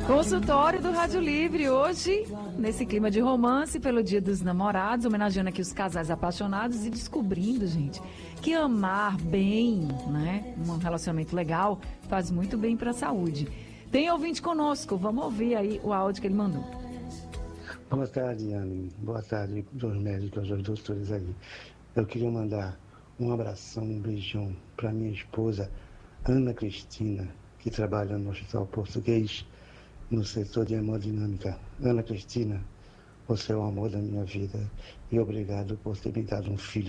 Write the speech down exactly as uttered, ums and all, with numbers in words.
Consultório do Rádio Livre, hoje, nesse clima de romance, pelo Dia dos Namorados, homenageando aqui os casais apaixonados e descobrindo, gente, que amar bem, né, um relacionamento legal, faz muito bem para a saúde. Tem ouvinte conosco, vamos ouvir aí o áudio que ele mandou. Boa tarde, Anne. Boa tarde, aos médicos, aos doutores aí. Eu queria mandar um abração, um beijão para minha esposa, Ana Cristina, que trabalha no Hospital Português, no setor de hemodinâmica. Ana Cristina, você é o amor da minha vida e obrigado por ter me dado um filho